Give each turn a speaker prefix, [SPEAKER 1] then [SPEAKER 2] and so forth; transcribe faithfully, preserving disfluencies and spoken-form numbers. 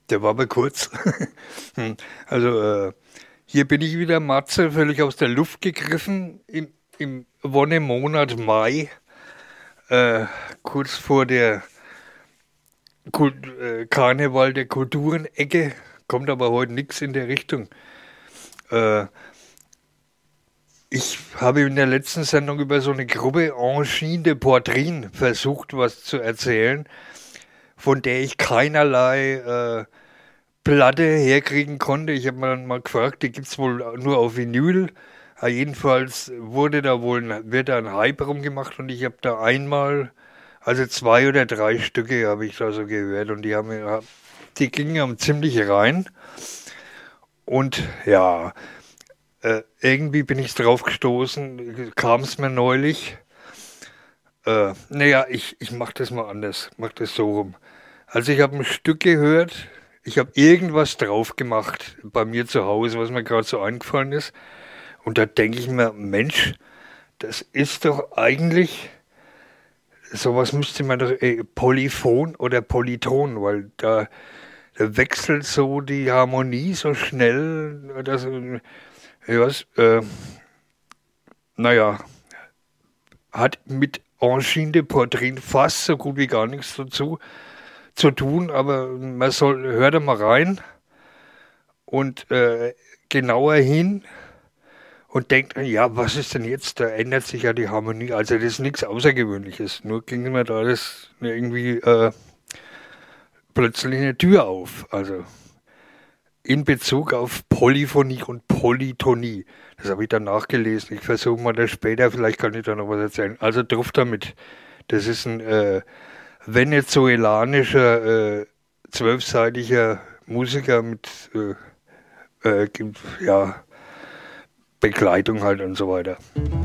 [SPEAKER 1] Der war aber kurz. Hm, Also, äh, hier bin ich wieder, Matze, völlig aus der Luft gegriffen im, im Wonnemonat Mai, äh, kurz vor der Kult, äh, Karneval der Kulturenecke. Kommt aber heute nichts in der Richtung. Äh, Ich habe in der letzten Sendung über so eine Gruppe Angine de Poitrine versucht, was zu erzählen, von der ich keinerlei äh, Platte herkriegen konnte. Ich habe mal dann mal gefragt, die gibt's wohl nur auf Vinyl. Ja, jedenfalls wurde da wohl ein, wird da ein Hype rumgemacht und ich habe da einmal, also zwei oder drei Stücke habe ich da so gehört und die haben mir, die gingen am ziemlich rein und ja, äh, irgendwie bin ich drauf gestoßen, kam es mir neulich. Äh, naja, ich, ich mach das mal anders, mach das so rum. Also ich habe ein Stück gehört, ich habe irgendwas drauf gemacht bei mir zu Hause, was mir gerade so eingefallen ist. Und da denke ich mir, Mensch, das ist doch eigentlich, sowas müsste man doch äh, Polyphon oder Polyton, weil da, da wechselt so die Harmonie so schnell, dass, äh, ja, was, äh, naja, hat mit Angine de Poitrine fast so gut wie gar nichts dazu zu tun, aber man soll, hört da mal rein und äh, genauer hin und denkt, ja, was ist denn jetzt? Da ändert sich ja die Harmonie. Also das ist nichts Außergewöhnliches. Nur ging mir da das irgendwie äh, plötzlich eine Tür auf. Also in Bezug auf Polyphonie und Polytonie. Das habe ich dann nachgelesen. Ich versuche mal das später, vielleicht kann ich da noch was erzählen. Also drauf damit. Das ist ein äh, venezuelanischer, äh, zwölfseitiger Musiker mit äh, äh, ja, Begleitung halt und so weiter.